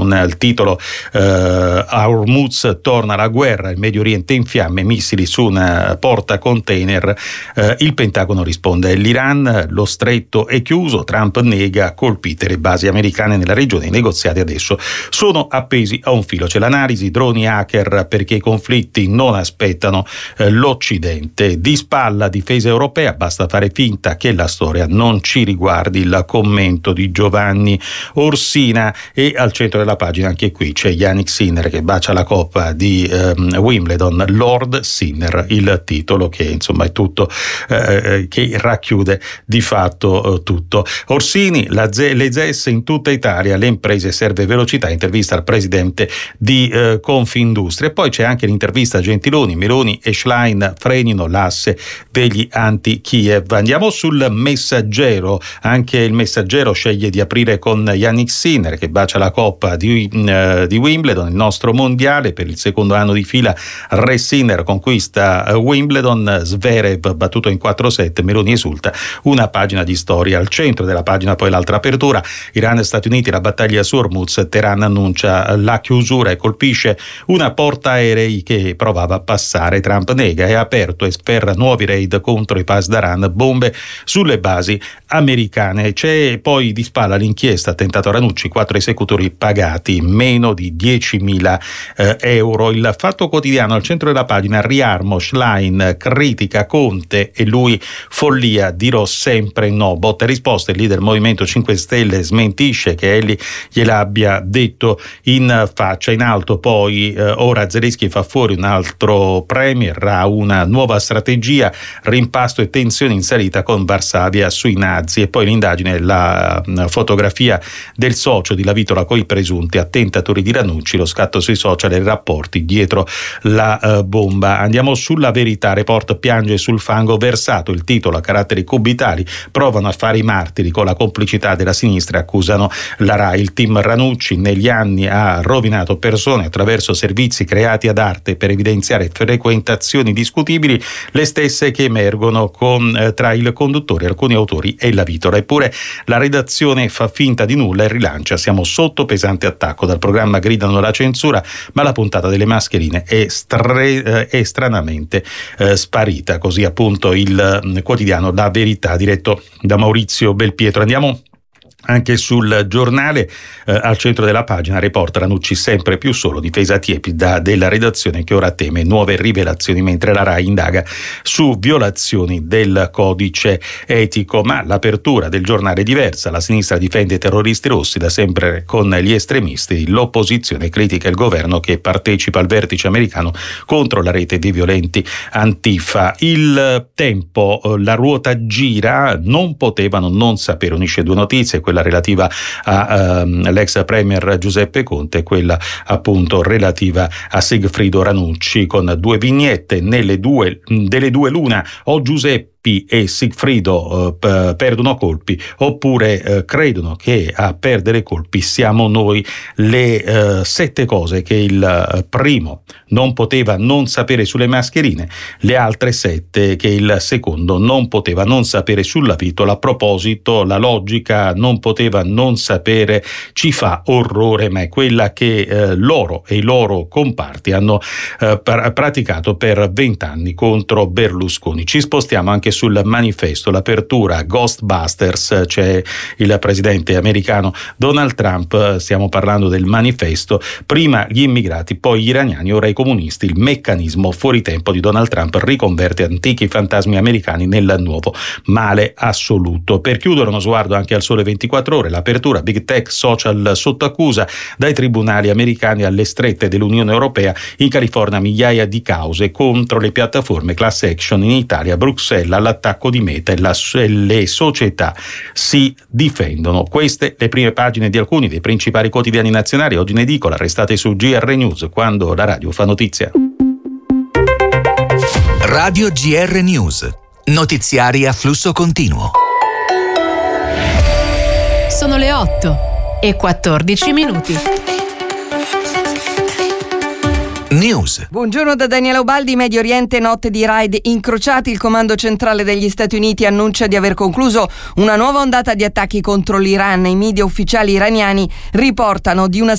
con il titolo a Hormuz torna la guerra, il Medio Oriente in fiamme, missili su una porta container. Il Pentagono risponde: l'Iran, lo stretto è chiuso, Trump nega, colpite le basi americane nella regione, i negoziati adesso sono appesi a un filo. C'è l'analisi droni hacker perché i conflitti non aspettano l'Occidente. Di spalla difesa europea, basta fare finta che la storia non ci riguardi, il commento di Giovanni Orsina. E al centro della pagina anche qui c'è Jannik Sinner che bacia la coppa di Wimbledon, Lord Sinner, il titolo che insomma è tutto, che racchiude di fatto tutto. Orsini, le ZES in tutta Italia, le imprese serve velocità, intervista al presidente di Confindustria. E poi c'è anche l'intervista a Gentiloni, Meloni e Schlein frenino l'asse degli anti-Kiev. Andiamo sul Messaggero, anche il Messaggero sceglie di aprire con Jannik Sinner che bacia la coppa di Wimbledon, il nostro mondiale per il secondo anno di fila. Re Sinner conquista Wimbledon, Zverev battuto in 4-7, Meloni esulta, una pagina di storia. Al centro della pagina poi l'altra apertura, Iran e Stati Uniti, la battaglia su Hormuz, Teheran annuncia la chiusura e colpisce una portaerei che provava a passare, Trump nega, è aperto e sferra nuovi raid contro i Pasdaran, bombe sulle basi americane. C'è poi di spalla l'inchiesta attentato a Ranucci, 4 esecutori pagati meno di 10.000 euro. Il Fatto Quotidiano al centro della pagina, riarmo, Schlein critica Conte e lui follia, dirò sempre no, botte e risposte. Il leader Movimento 5 Stelle smentisce che egli gliel'abbia detto in faccia. In alto poi ora Zelensky fa fuori un altro premier, ha una nuova strategia, rimpasto e tensioni in salita con Varsavia sui nazi. E poi l'indagine, la fotografia del socio di Lavitola coi presunti attentatori di Ranucci, lo scatto sui social e i rapporti dietro la bomba. Andiamo sulla Verità, Report piange sul fango versato, il titolo a caratteri cubitali, provano a fare i martiri con la complicità della sinistra, accusano la RAI. Il team Ranucci negli anni ha rovinato persone attraverso servizi creati ad arte per evidenziare frequentazioni discutibili, le stesse che emergono tra il conduttore, alcuni autori e la Vitola. Eppure la redazione fa finta di nulla e rilancia: siamo sotto pesante attacco, dal programma gridano la censura, ma la puntata delle mascherine è stranamente sparita. Così appunto il quotidiano La Verità, diretto da Maurizio Belpietro. Andiamo anche sul Giornale, al centro della pagina, Report Ranucci sempre più solo, difesa tiepida della redazione che ora teme nuove rivelazioni, mentre la RAI indaga su violazioni del codice etico. Ma l'apertura del Giornale è diversa, la sinistra difende i terroristi rossi, da sempre con gli estremisti, l'opposizione critica il governo che partecipa al vertice americano contro la rete dei violenti Antifa. Il Tempo, la ruota gira, non potevano non sapere, unisce due notizie, quella relativa all'ex premier Giuseppe Conte e quella appunto relativa a Sigfrido Ranucci, con due vignette, delle due l'una: o Giuseppe e Sigfrido perdono colpi, oppure credono che a perdere colpi siamo noi. Le 7 cose che il primo non poteva non sapere sulle mascherine, le altre 7 che il secondo non poteva non sapere sulla Vitola. A proposito, la logica non poteva non sapere ci fa orrore, ma è quella che loro e i loro comparti hanno praticato per 20 anni contro Berlusconi. Ci spostiamo anche sul Manifesto, l'apertura Ghostbusters, c'è il presidente americano Donald Trump, stiamo parlando del Manifesto, prima gli immigrati, poi gli iraniani, ora i comunisti. Il meccanismo fuori tempo di Donald Trump riconverte antichi fantasmi americani nel nuovo male assoluto. Per chiudere uno sguardo anche al Sole 24 Ore, l'apertura Big Tech social sotto accusa, dai tribunali americani alle strette dell'Unione Europea, in California migliaia di cause contro le piattaforme, class action in Italia, Bruxelles all'attacco di Meta e le società si difendono. Queste le prime pagine di alcuni dei principali quotidiani nazionali oggi in edicola. Restate su GR News, quando la radio fa notizia. Radio GR News, notiziari a flusso continuo. Sono le 8:14. News. Buongiorno da Daniela Ubaldi. Medio Oriente, notte di raid incrociati. Il comando centrale degli Stati Uniti annuncia di aver concluso una nuova ondata di attacchi contro l'Iran. I media ufficiali iraniani riportano di una